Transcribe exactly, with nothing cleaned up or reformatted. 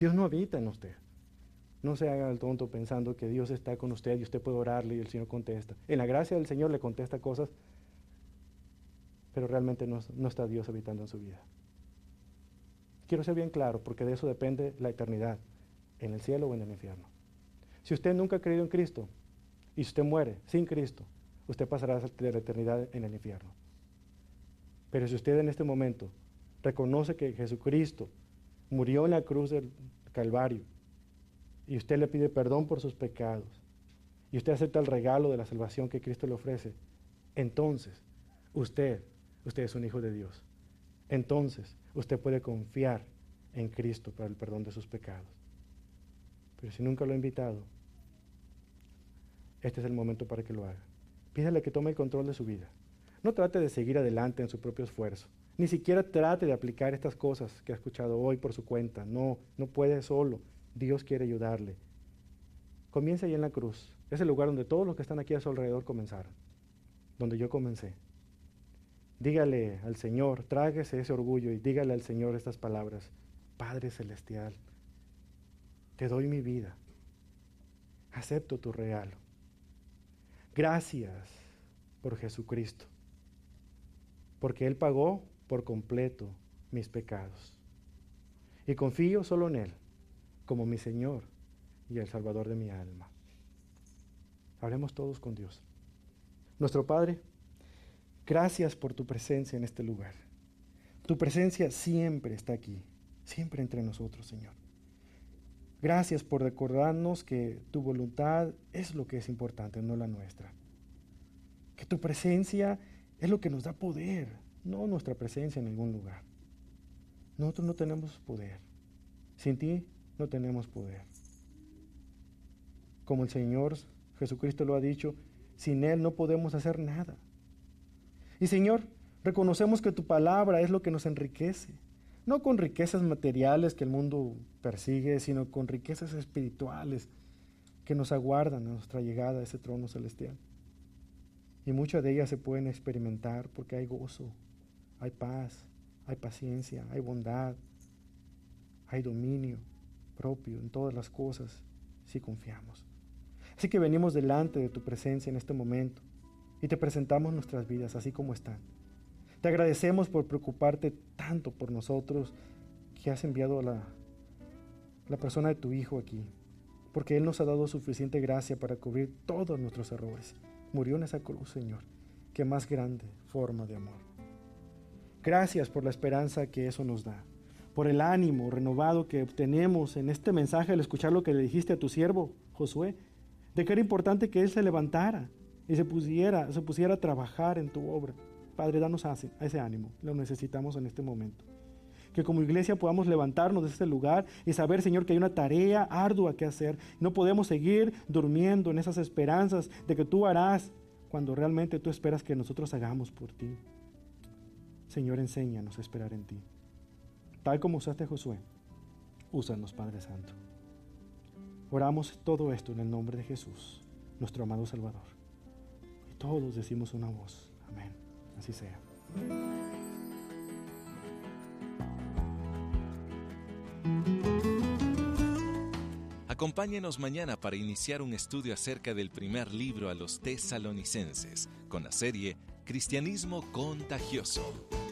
Dios no habita en usted. No se haga el tonto pensando que Dios está con usted y usted puede orarle y el Señor contesta. En la gracia del Señor le contesta cosas, pero realmente no, no está Dios habitando en su vida. Quiero ser bien claro, porque de eso depende la eternidad, en el cielo o en el infierno. Si usted nunca ha creído en Cristo, y si usted muere sin Cristo, usted pasará de la eternidad en el infierno. Pero si usted en este momento reconoce que Jesucristo murió en la cruz del Calvario, y usted le pide perdón por sus pecados, y usted acepta el regalo de la salvación que Cristo le ofrece, entonces usted, usted es un hijo de Dios. Entonces usted puede confiar en Cristo para el perdón de sus pecados. Pero si nunca lo ha invitado, este es el momento para que lo haga. Pídale que tome el control de su vida. No trate de seguir adelante en su propio esfuerzo. Ni siquiera trate de aplicar estas cosas que ha escuchado hoy por su cuenta. No, no puede solo. Dios quiere ayudarle. Comience ahí en la cruz. Es el lugar donde todos los que están aquí a su alrededor comenzaron. Donde yo comencé. Dígale al Señor, tráguese ese orgullo y dígale al Señor estas palabras. Padre Celestial, te doy mi vida. Acepto tu regalo. Gracias por Jesucristo, porque Él pagó por completo mis pecados. Y confío solo en Él, como mi Señor y el Salvador de mi alma. Hablemos todos con Dios. Nuestro Padre, gracias por tu presencia en este lugar. Tu presencia siempre está aquí, siempre entre nosotros, Señor. Gracias por recordarnos que tu voluntad es lo que es importante, no la nuestra. Que tu presencia es lo que nos da poder, no nuestra presencia en ningún lugar. Nosotros no tenemos poder. Sin ti no tenemos poder. Como el Señor Jesucristo lo ha dicho, sin Él no podemos hacer nada. Y Señor, reconocemos que tu palabra es lo que nos enriquece. No con riquezas materiales que el mundo persigue, sino con riquezas espirituales que nos aguardan a nuestra llegada a ese trono celestial. Y muchas de ellas se pueden experimentar porque hay gozo, hay paz, hay paciencia, hay bondad, hay dominio propio en todas las cosas si confiamos. Así que venimos delante de tu presencia en este momento y te presentamos nuestras vidas así como están. Te agradecemos por preocuparte tanto por nosotros, que has enviado a la, la persona de tu Hijo aquí, porque Él nos ha dado suficiente gracia para cubrir todos nuestros errores. Murió en esa cruz, Señor. Qué más grande forma de amor. Gracias por la esperanza que eso nos da, por el ánimo renovado que obtenemos en este mensaje al escuchar lo que le dijiste a tu siervo, Josué, de que era importante que él se levantara y se pusiera, se pusiera a trabajar en tu obra. Padre, danos a ese ánimo, lo necesitamos en este momento. Que como iglesia podamos levantarnos de este lugar y saber, Señor, que hay una tarea ardua que hacer. No podemos seguir durmiendo en esas esperanzas de que tú harás cuando realmente tú esperas que nosotros hagamos por ti. Señor, enséñanos a esperar en ti. Tal como usaste a Josué, úsanos, Padre Santo. Oramos todo esto en el nombre de Jesús, nuestro amado Salvador. Y todos decimos una voz. Amén. Así sea. Acompáñenos mañana para iniciar un estudio acerca del primer libro a los tesalonicenses, con la serie Cristianismo Contagioso.